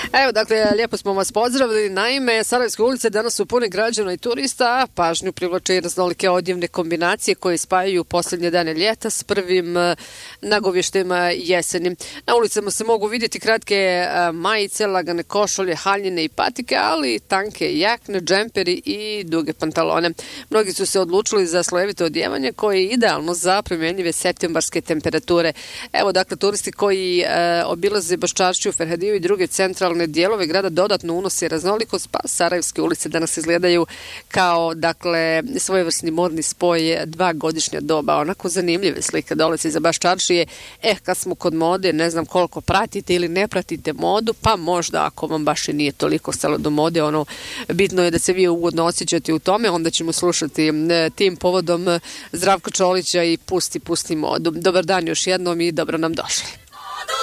Evo, dakle, lijepo smo vas pozdravili. Naime, Sarajevske ulice danas su pune građana i turista, a pažnju privlače i raznolike odjevne kombinacije koje spajaju posljednje dane ljeta s prvim nagovještajima jeseni. Na ulicama se mogu vidjeti kratke majice, lagane košulje, haljine i patike, ali i tanke jakne, džemperi i duge pantalone. Mnogi su se odlučili za slojevito odjevanje koje je idealno za primjenjive septembarske temperature. Evo, dakle, turisti koji obilaze Baščaršću, Ferhadiju i druge centralne dijelove grada dodatno unose raznolikost, pa Sarajevske ulice danas izgledaju kao, dakle, svojevrsni modni spoj dva godišnja doba. Onako zanimljive slike dolaze iza Baščaršije. Kad smo kod mode, ne znam koliko pratite ili ne pratite modu, pa možda ako vam baš i nije toliko stalo do mode, bitno je da se vi ugodno osjećate u tome, onda ćemo slušati tim povodom Zdravka Čolića i Pusti modu. Dobar dan još jednom i dobro nam došli.